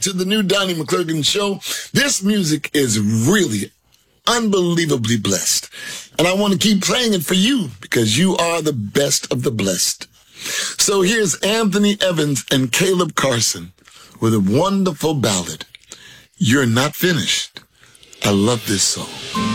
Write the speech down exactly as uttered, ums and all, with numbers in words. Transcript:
To the new Donnie McClurkin show. This music is really unbelievably blessed. And I want to keep playing it for you because you are the best of the blessed. So here's Anthony Evans and Caleb Carson with a wonderful ballad, You're Not Finished. I love this song.